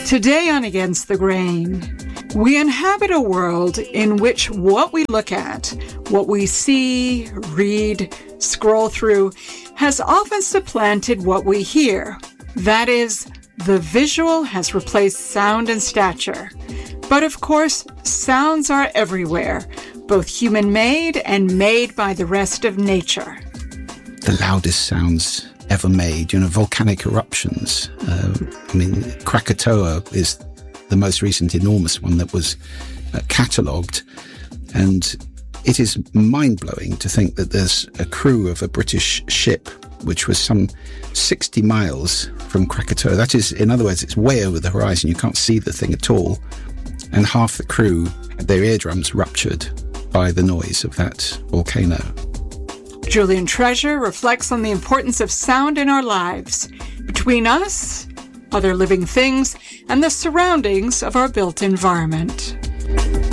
Today on Against the Grain, we inhabit a world in which what we look at, what we see, read, scroll through, has often supplanted what we hear. That is, the visual has replaced sound and stature. But of course, sounds are everywhere, both human-made and made by the rest of nature. The loudest sounds ever made, volcanic eruptions. Krakatoa is the most recent enormous one that was catalogued. And it is mind-blowing to think that there's a crew of a British ship which was some 60 miles from Krakatoa. That is, in other words, it's way over the horizon. You can't see the thing at all. And half the crew, their eardrums ruptured by the noise of that volcano. Julian Treasure reflects on the importance of sound in our lives, between us, other living things, and the surroundings of our built environment.